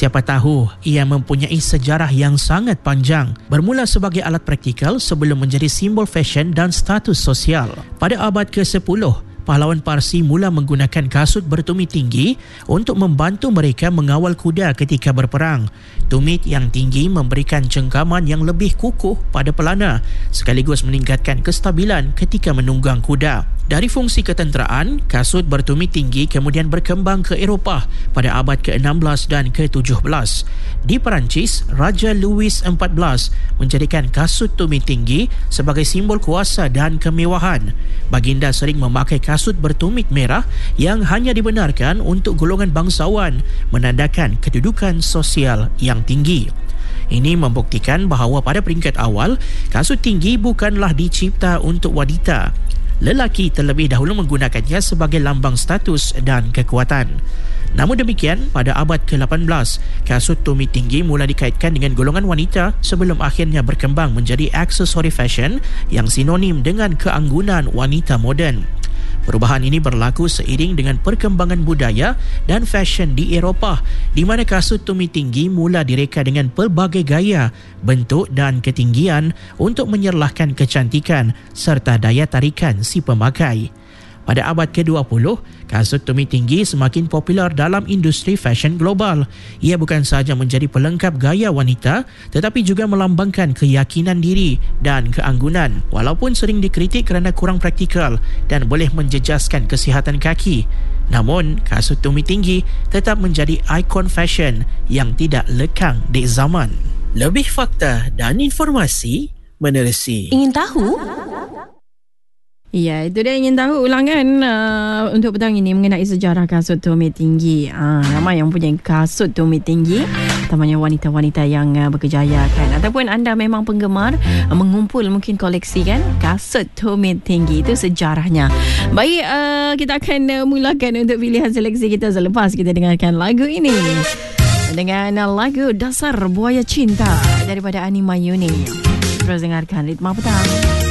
Siapa tahu ia mempunyai sejarah yang sangat panjang. Bermula sebagai alat praktikal sebelum menjadi simbol fashion dan status sosial. Pada abad ke-10, pahlawan Parsi mula menggunakan kasut bertumit tinggi untuk membantu mereka mengawal kuda ketika berperang. Tumit yang tinggi memberikan cengkaman yang lebih kukuh pada pelana sekaligus meningkatkan kestabilan ketika menunggang kuda. Dari fungsi ketenteraan, kasut bertumit tinggi kemudian berkembang ke Eropah pada abad ke-16 dan ke-17. Di Perancis, Raja Louis XIV menjadikan kasut tumit tinggi sebagai simbol kuasa dan kemewahan. Baginda sering memakai kasut bertumit merah yang hanya dibenarkan untuk golongan bangsawan, menandakan kedudukan sosial yang tinggi. Ini membuktikan bahawa pada peringkat awal, kasut tinggi bukanlah dicipta untuk wanita. Lelaki terlebih dahulu menggunakannya sebagai lambang status dan kekuatan. Namun demikian, pada abad ke-18, kasut tumit tinggi mula dikaitkan dengan golongan wanita sebelum akhirnya berkembang menjadi aksesori fashion yang sinonim dengan keanggunan wanita moden. Perubahan ini berlaku seiring dengan perkembangan budaya dan fashion di Eropah, di mana kasut tumit tinggi mula direka dengan pelbagai gaya, bentuk dan ketinggian untuk menyerlahkan kecantikan serta daya tarikan si pemakai. Pada abad ke-20, kasut tumit tinggi semakin popular dalam industri fashion global. Ia bukan sahaja menjadi pelengkap gaya wanita, tetapi juga melambangkan keyakinan diri dan keanggunan. Walaupun sering dikritik kerana kurang praktikal dan boleh menjejaskan kesihatan kaki, namun kasut tumit tinggi tetap menjadi ikon fashion yang tidak lekang di zaman. Lebih fakta dan informasi menerusi. Ingin tahu? Ya, itu dia ingin tahu ulangan untuk petang ini mengenai sejarah kasut tumit tinggi. Ramai yang punya kasut tumit tinggi, terutamanya wanita-wanita yang berkejaya kan. Ataupun anda memang penggemar mengumpul mungkin koleksi kan kasut tumit tinggi, itu sejarahnya. Baik, kita akan mulakan untuk pilihan seleksi kita selepas kita dengarkan lagu ini. Dengan lagu Dasar Buaya Cinta daripada Ani Mayuni. Terus dengarkan Ritma Petang.